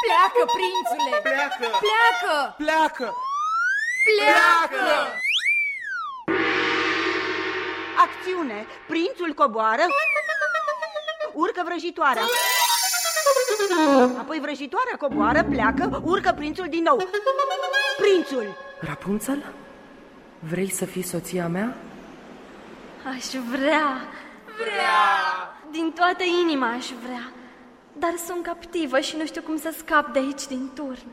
Pleacă, prințule! Pleacă! Pleacă! Pleacă! Pleacă! Acțiune! Prințul coboară, urcă vrăjitoarea. Apoi vrăjitoarea coboară, pleacă, urcă prințul din nou. Prințul! Rapunzel? Vrei să fii soția mea? Aș vrea. Din toată inima aș vrea. Dar sunt captivă și nu știu cum să scap de aici din turn.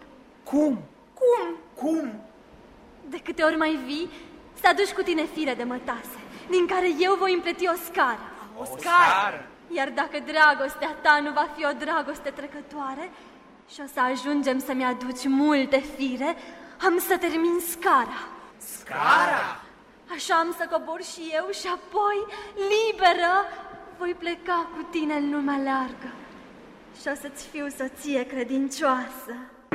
Cum? De câte ori mai vii, să aduci cu tine fire de mătase, din care eu voi împleti o scară. O scară! Iar dacă dragostea ta nu va fi o dragoste trecătoare și o să ajungem să-mi aduci multe fire, am să termin scara. Scara? Așa am să cobor și eu și apoi, liberă, voi pleca cu tine în lumea largă și o să-ți fiu soție credincioasă.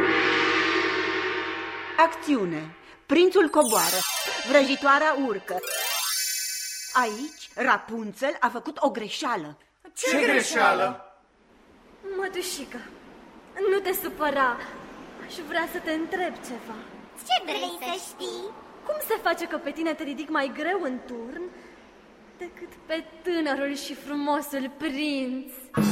Acțiune! Prințul coboară, vrăjitoarea urcă. Aici, Rapunzel a făcut o greșeală. Ce greșeală? Mătușică, nu te supăra, aș vrea să te întreb ceva. Ce vrei să știi? Cum se face că pe tine te ridic mai greu în turn decât pe tânărul și frumosul prinț?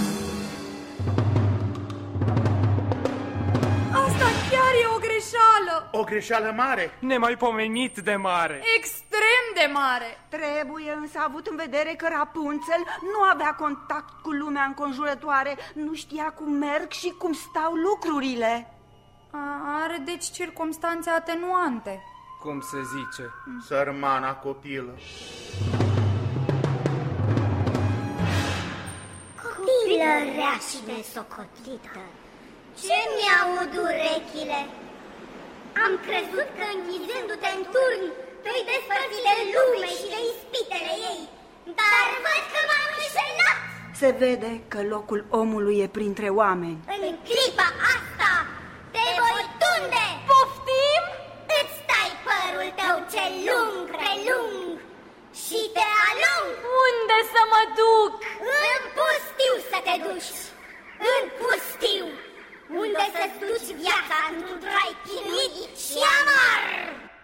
Asta chiar e o greșeală! O greșeală mare? Nemaipomenit de mare. Extrem de mare! Trebuie însă avut în vedere că Rapunzel nu avea contact cu lumea înconjurătoare, nu știa cum merg și cum stau lucrurile. Are deci circumstanțe atenuante. Cum se zice? Sărmana copilă. Copilă rea și nesocotită, ce mi-aud urechile? Am crezut că închizându-te în turn vei despărți de lume și de ispitele ei, dar văd că m-am înșelat. Se vede că locul omului e printre oameni. În clipa asta te voi tunde. Poftim? Îți tai părul tău cel lung, prelung și te alung. Unde să mă duc? În pustiu să te duci, în pustiu, unde să-ți duci viața într-un trai chinuit și amar.